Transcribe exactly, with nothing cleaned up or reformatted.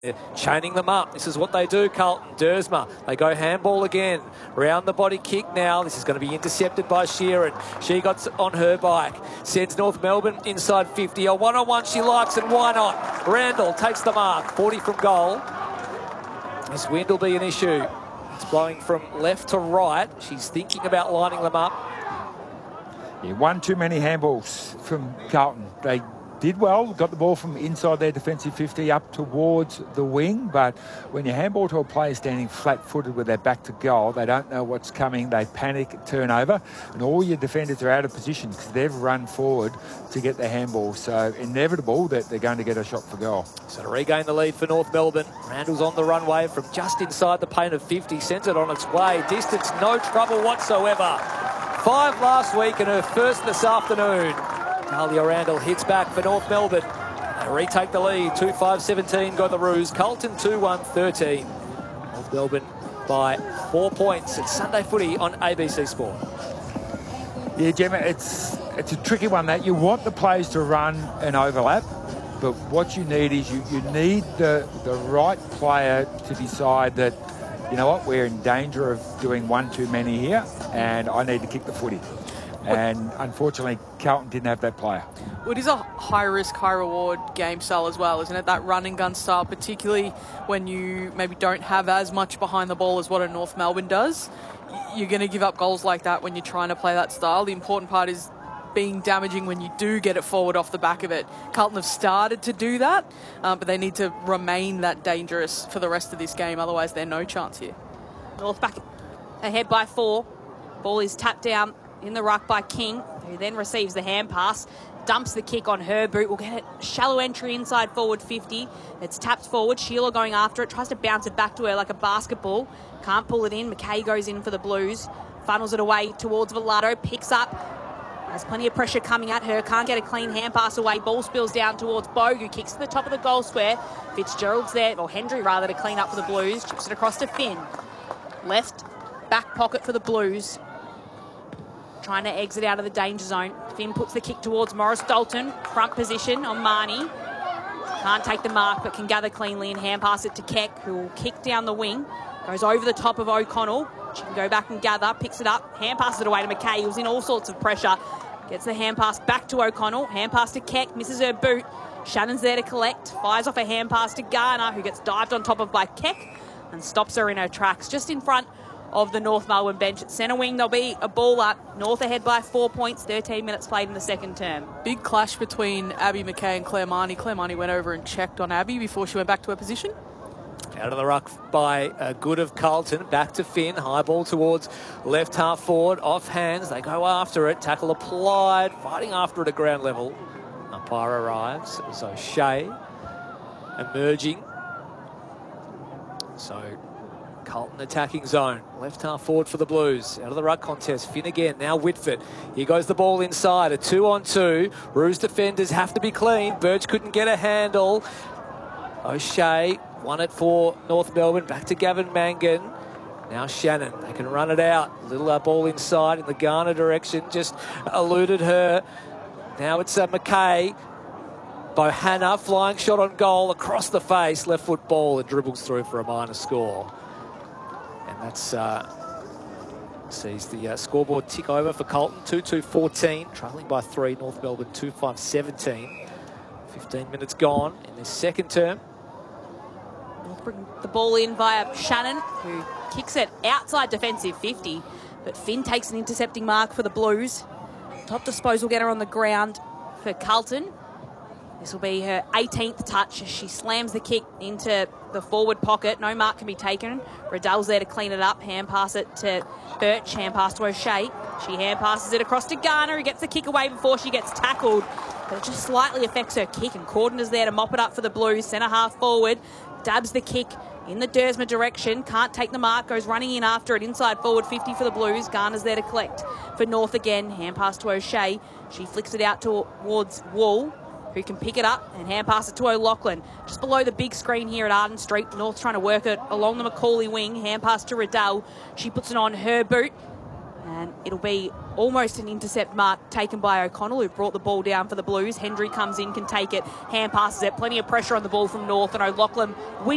They're chaining them up. This is what they do, Carlton. Dersma, they go handball again. Round the body kick now. This is going to be intercepted by Sheeran. She got on her bike. Sends North Melbourne inside fifty. A one-on-one she likes, and why not? Randall takes the mark. forty from goal. This wind will be an issue. It's blowing from left to right. She's thinking about lining them up. Yeah, one too many handballs from Carlton. They did well, got the ball from inside their defensive fifty up towards the wing, but when you handball to a player standing flat-footed with their back to goal, they don't know what's coming, they panic, turn over, and all your defenders are out of position because they've run forward to get the handball, so inevitable that they're going to get a shot for goal. So to regain the lead for North Melbourne, Randall's on the runway from just inside the paint of fifty, sends it on its way, distance no trouble whatsoever. Five last week and her first this afternoon. Talia Randall hits back for North Melbourne. They retake the lead. two five seventeen got the Roos. Carlton two one thirteen. North Melbourne by four points. It's Sunday Footy on A B C Sport. Yeah, Gemma, it's it's a tricky one that you want the players to run and overlap, but what you need is you, you need the, the right player to decide that, you know what, we're in danger of doing one too many here and I need to kick the footy. And unfortunately, Carlton didn't have that player. Well, it is a high-risk, high-reward game style as well, isn't it? That run-and-gun style, particularly when you maybe don't have as much behind the ball as what a North Melbourne does. You're going to give up goals like that when you're trying to play that style. The important part is being damaging when you do get it forward off the back of it. Carlton have started to do that, um, but they need to remain that dangerous for the rest of this game. Otherwise, they're no chance here. North back ahead by four. Ball is tapped down in the ruck by King, who then receives the hand pass, dumps the kick on her boot. We'll get it. Shallow entry inside forward fifty. It's tapped forward. Sheila going after it. Tries to bounce it back to her like a basketball. Can't pull it in. McKay goes in for the Blues. Funnels it away towards Velato. Picks up. Has plenty of pressure coming at her. Can't get a clean hand pass away. Ball spills down towards Bogue, who kicks to the top of the goal square. Fitzgerald's there, or Hendry rather, to clean up for the Blues. Chips it across to Finn. Left back pocket for the Blues. Trying to exit out of the danger zone. Finn puts the kick towards Morris Dalton. Front position on Marnie. Can't take the mark, but can gather cleanly and hand pass it to Keck, who will kick down the wing. Goes over the top of O'Connell. She can go back and gather. Picks it up. Hand passes it away to McKay, who's in all sorts of pressure. Gets the hand pass back to O'Connell. Hand pass to Keck. Misses her boot. Shannon's there to collect. Fires off a hand pass to Garner, who gets dived on top of by Keck and stops her in her tracks. Just in front of the North Melbourne bench. At centre wing, there'll be a ball up. North ahead by four points, thirteen minutes played in the second term. Big clash between Abby McKay and Claire Marnie. Claire Marnie went over and checked on Abby before she went back to her position. Out of the ruck by uh, Good of Carlton. Back to Finn. High ball towards left half forward. Off hands. They go after it. Tackle applied. Fighting after it at ground level. Umpire arrives. It was O'Shea emerging. So Carlton attacking zone. Left half forward for the Blues. Out of the ruck contest. Finn again. Now Whitford. Here goes the ball inside. A two on two. Roos defenders have to be clean. Birch couldn't get a handle. O'Shea won it for North Melbourne. Back to Gavin Mangan. Now Shannon. They can run it out. Little uh, ball inside in the Garner direction. Just eluded her. Now it's uh, McKay. Bohanna. Flying shot on goal. Across the face. Left foot ball. And dribbles through for a minor score. And that's uh, sees the uh, scoreboard tick over for Carlton. two two fourteen. Trailing by three. North Melbourne two five seventeen. fifteen minutes gone in this second term. Bring the ball in via Shannon, who kicks it outside defensive fifty, but Finn takes an intercepting mark for the Blues. Top disposal getter on the ground for Carlton. This will be her eighteenth touch as she slams the kick into the forward pocket. No mark can be taken. Riddell's there to clean it up. Hand pass it to Birch. Hand pass to O'Shea. She hand passes it across to Garner, who gets the kick away before she gets tackled. But it just slightly affects her kick, and Corden is there to mop it up for the Blues. Centre half forward. Dabs the kick in the Dersma direction. Can't take the mark. Goes running in after it. Inside forward fifty for the Blues. Garner's there to collect for North again. Hand pass to O'Shea. She flicks it out towards Wall, who can pick it up and hand pass it to O'Loughlin. Just below the big screen here at Arden Street. North trying to work it along the Macaulay wing. Hand pass to Riddell. She puts it on her boot. And it'll be almost an intercept mark taken by O'Connell, who brought the ball down for the Blues. Hendry comes in, can take it. Hand passes it. Plenty of pressure on the ball from North, and O'Loughlin wins